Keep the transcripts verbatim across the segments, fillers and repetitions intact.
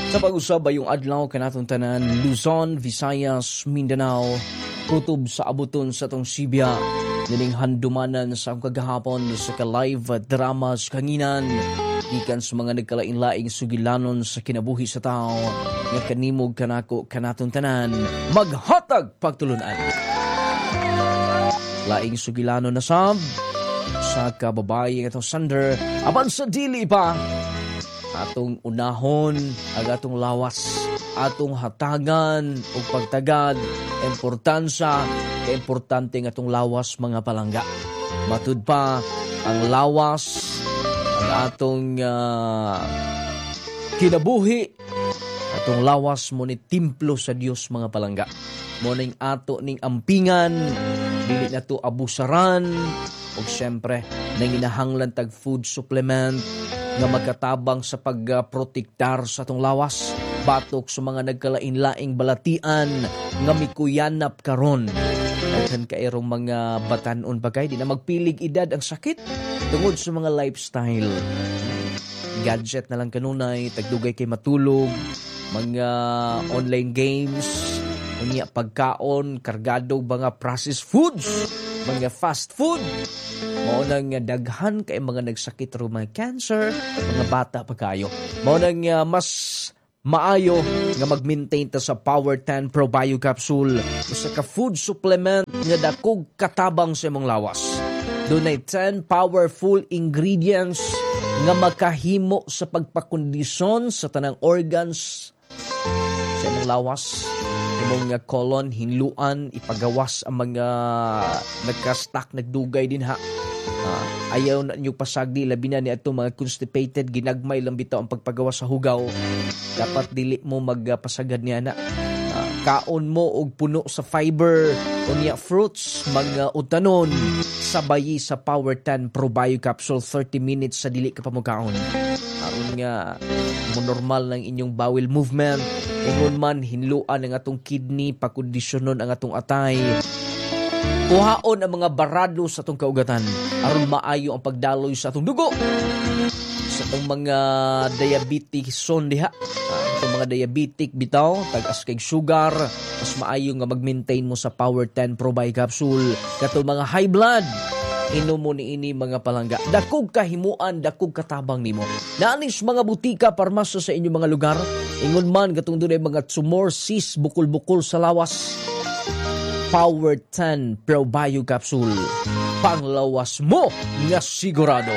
Sa pag-usab yung adlaw kanatong tanan, Luzon, Visayas, Mindanao, kutob sa abuton sa tong Sibya, nining handumanan sa kagahapon sa ka-live dramas kanginan, ikan sa mga nagkalain-laing sugilanon sa kinabuhi sa tao, nga kanimog kanako kanatong tanan, maghatag pagtulunan. Laing sugilanon na sab, sa kababae nga itong Sander, apan sa dili pa, atong unahon ang atong lawas, atong hatagan o pagtagad, importansya, importante ng atong lawas mga palangga. Matud pa ang lawas, ang atong uh, kinabuhi, atong lawas mo ni templo sa Dios mga palangga. Mo ning ato ning ampingan, dili na to abusaran, o siyempre nang inahanglan tag food supplement nga magkatabang sa pagprotektar sa atong lawas batok sa mga nagkalain-laing balatian nga mikuyanap karon. Daghan kairong mga batanon bagay di na magpilig edad ang sakit tungod sa mga lifestyle. Gadget na lang kanunay, tagdugay kay matulog, mga online games, unya pagkaon, kargado mga processed foods, mga fast food. Mao nang daghan kay mga nagsakit ro mga cancer, mga bata pa kayo. Mao nang uh, mas maayo nga mag-maintain ta sa Power ten Pro Bio Capsule, usa ka food supplement nga dakog katabang sa imong lawas. Dunay ten powerful ingredients nga makahimo sa pagpakondisyon sa tanang organs sa imong lawas. Imong nga colon, hinluan, ipagawas ang mga nagka-stuck, nagdugay din ha. Uh, ayaw na nyo pasagdi, labi na ni ato mga constipated, ginagmay lang bitaw ang pagpagawas sa hugaw. Dapat dili mo magpasagad niya na. Uh, kaon mo og puno sa fiber, unya fruits, mga utanon, sabayi sa Power ten Pro Bio Capsule, thirty minutes sa dili ka pa mo kaon. Aron nga mo normal ng inyong bowel movement, ingon man hinluan ang atong kidney, pakondisyonon ang atong atay, kuhaon ang mga barado sa atong kaugatan aron maayo ang pagdaloy sa atong dugo, sa atong mga diabetic son diha, uh, atong mga diabetic bitaw, tag-as kay sugar, mas maayo nga mag-maintain mo sa Power ten Pro Bio Capsule. Katong mga high blood, inom mo ni ini mga palangga. Dakog kahimuan, dakog katabang nimo. Naanis mga butika, parmasa sa inyong mga lugar. Ingon man katong dunay mga tumor, cyst, bukol-bukol sa lawas. Power ten Pro Bio Capsule. Panglawas mo nga sigurado.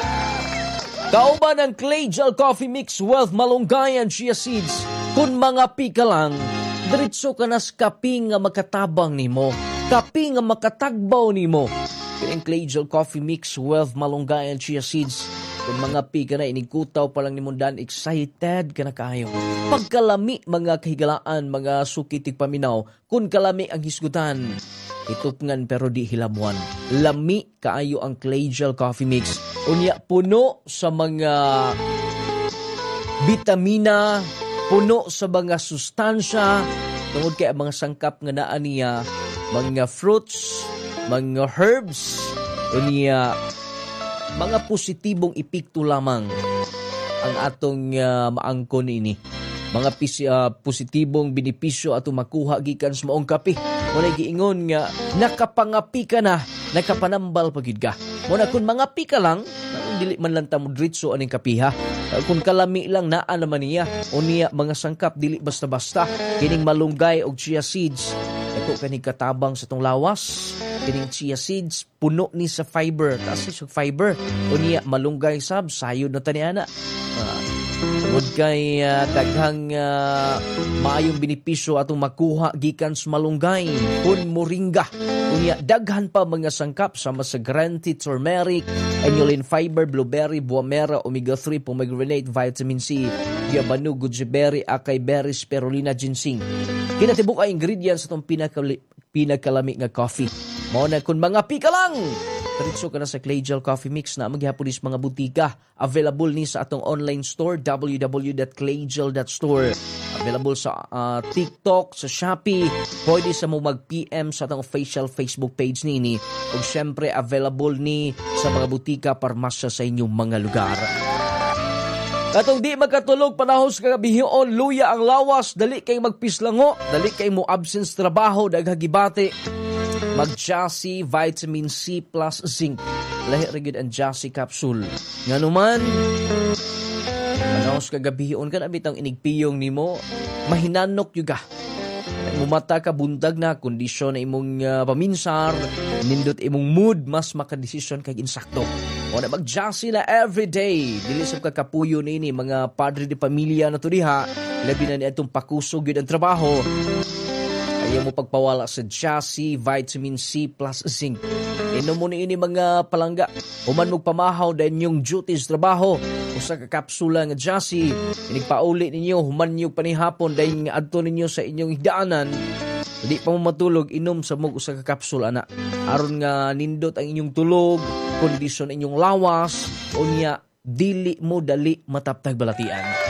Kauban ang Clay Gel Coffee Mix, Wealth, Malunggay, and Chia Seeds. Kung mga pika lang, diretso ka na sa kapi nga makatabang nimo. Kapi nga makatagbaw nimo. Ang Clay Gel Coffee Mix, Wealth, Malunggay, and Chia Seeds. Kung mga pika na inigkutaw pa lang ni Mundan, excited ka na kayo. Pagkalami mga kahigalaan, mga sukitig paminaw, kung kalami ang hisgutan, itupngan pero di hilamuan. Lami kaayo ang Clay Gel Coffee Mix. Unya puno sa mga vitamina, puno sa mga sustansya, tungod kay mga sangkap nga naa niya, mga fruits, mga herbs, unya mga positibong epekto lamang ang atong uh, maangkon ini. Mga pis, uh, positibong benepisyo atong makuha gikan sa maong kape. Muna giingon nga nakapangapi ka na, nakapanambal pagid ka. Muna kung mga pika lang, dili man lang tamo diretso aning kapiha. Kung kalami lang naa naman niya, o niya mga sangkap dili basta-basta. Kining malunggay og chia seeds, ako kaning katabang sa tong lawas. Kining chia seeds, puno ni sa fiber. Taas ni sa fiber. O niya, malunggay sab, sayod na taniana. Uh, tungod kay uh, daghang uh, maayong benepisyo atong makuha gikan sa malunggay. Kun moringa. O niya, daghan pa mga sangkap sama sa green tea, turmeric, inulin fiber, blueberry, buamera, omega three, pomegranate, vitamin C, diabanu, goji akay berry, spirulina, ginseng. Kinatibuk ay ingredients atong pinakali, pinagkalami nga coffee. Mao na kung mga pika lang, diretso ka na sa Clay Gel Coffee Mix na maghihapon is mga butika. Available ni sa atong online store, w w w dot clay gel dot store. Available sa uh, TikTok, sa Shopee. Pwede sa mo mag-P M sa atong official Facebook page nini. O syempre, available ni sa mga butika, parmasya sa inyong mga lugar. Katong di magkatulog panahos kagabihion, luya ang lawas, dali kay magpislango, dali kay mo absence trabaho, daghagibati. Mag-Jassy Vitamin C plus Zinc. Lahi rigid ang Jassy capsule. Nga naman, panahos kagabihion ka na bitang inigpiyong nimo, mahinanok yuga. Mumata ka bundag na kondisyon na imong uh, paminsar, nindot imong mood, mas makadesisyon kag insakto. O na mag-Jassy na everyday. Dili sa kakapuyo nini mga padre de pamilya na to diha, labi na ni atong pakusog yun ang trabaho. Ayaw mo pagpawala sa Jassy Vitamin C plus Zinc. Inom mo ni ini mga palangga. Human mong pamahaw dahil yung duties trabaho. Usa ka kapsula nga Jassy, inigpauli ninyo, human nyo panihapon dahil nga adto ninyo sa inyong hidaanan. Hindi pa mo matulog, inom sa mong usa ka kapsula na. Aron nga nindot ang inyong tulog, kondisyon inyong lawas, o niya dili mo dali mataptag balatian.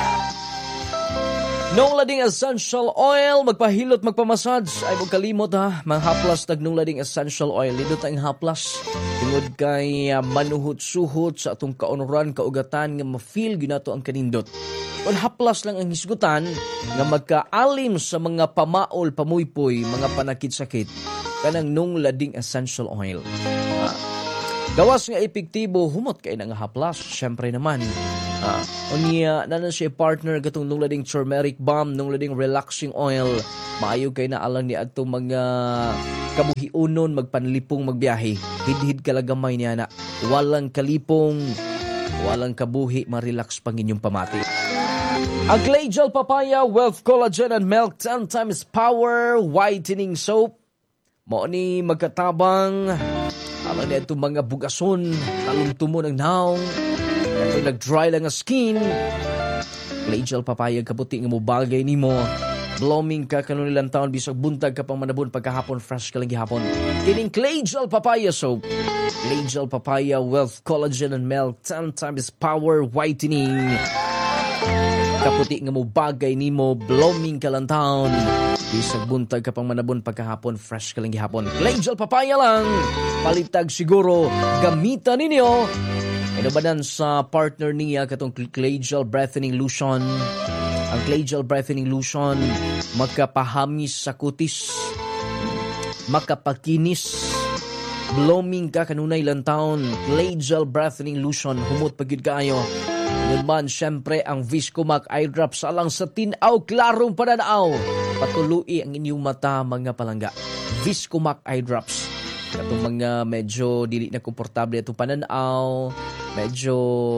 Nung lading essential oil, magpahilot, magpamassage, ay huwag kalimot ha, mga haplas tag nung lading essential oil. Lidot ang haplas, tungod kay uh, manuhot-suhot sa atong kaunuran, kaugatan, nga ma-feel ginato ang kanindot. Kung haplas lang ang hisgutan, nga magkaalim sa mga pamaol, pamuypoy, mga panakit-sakit, kanang nung lading essential oil. Uh, gawas nga epektibo, humot kay nga haplas, syempre naman. Ah, unya nanan siya partner gatong nung lading turmeric balm, nung lading relaxing oil. Maayo kay na alang ni adtong mga kabuhiunon magpanlipong magbiyahe. Hid-hid kalagamay niya na. Walang kalipong, walang kabuhi, ma-relax pang inyong pamati. Ang Clay Gel Papaya Wealth Collagen and Milk ten times Power Whitening Soap. Mao ni magkatabang alang ni adtong mga bugason, talumtumo ng naong. Kung nag-dry lang ang skin, Clay Gel Papaya kaputi nga mo bagay ni mo. Blooming ka kanunilang taon, bisag buntag ka pang manabon pagkahapon, fresh ka lang gihapon. Kining Clay Gel Papaya Soap. Clay Gel Papaya Wealth Collagen and Milk ten times Power Whitening. Kaputi nga mo bagay ni mo, blooming ka lang taon. Bisag buntag ka pang manabon pagkahapon, fresh ka lang gihapon. Clay Gel Papaya lang. Palitag siguro, gamitan ninyo. Inubadan sa partner niya katong Clay Gel Brightening Lotion. Ang Clay Gel Brightening Lotion magkapahamis sa kutis, makapakinis, blooming ka kanunay lang taon. Clay Gel Brightening Lotion, humot pagid kaayo. Yun man, syempre ang Viscomac Eye Drops alang sa tinaw, klarong pananaw. Patului ang inyong mata, mga palangga. Viscomac Eye Drops. Katong mga medyo dili na komportable itong pananaw, medyo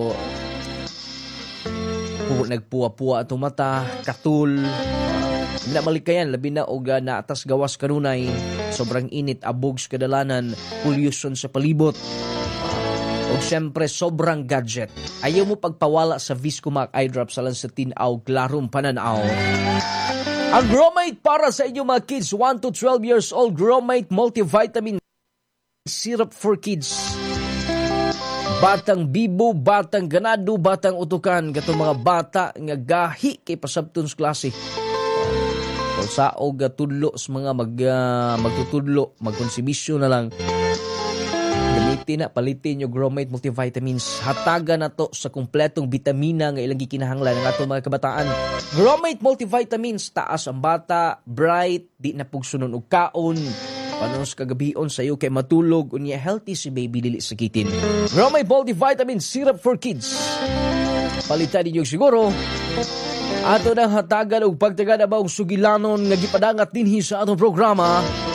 uh, nagpuwa-puwa itong mata, katul, uh, namalikayan, labi na o na atas gawas kanunay, sobrang init, abogs kadalanan, pollution sa palibot, uh, o syempre sobrang gadget. Ayaw mo pagpawala sa Viscomac Eye Drops alang sa tinaw, klarong pananaw. Ang Gromate para sa inyong mga kids one to twelve years old, Gromate Multivitamin Syrup for Kids. Batang bibo, batang ganado, batang utukan, gatong mga bata nga gahi kay pasabton sa klase. Kung sao gatudlo sa mga mag, uh, magtutudlo, magkonsibisyon na lang. Gamitin na, palitin yung Gromate Multivitamins. Hatagan na to sa kumpletong vitamina nga ilang gikinahanglan ng atong mga kabataan. Gromate Multivitamins, taas ang bata, bright, di na pugsunon og kaon. Panos kagabion sa iyo kay matulog unya healthy si baby dili sakitin. Gromate Multivitamin Syrup for Kids. Palitan ninyo siguro. Ato nang hatagan og pagtagada ba og sugilanon nga gipadangat dinhi sa atong programa.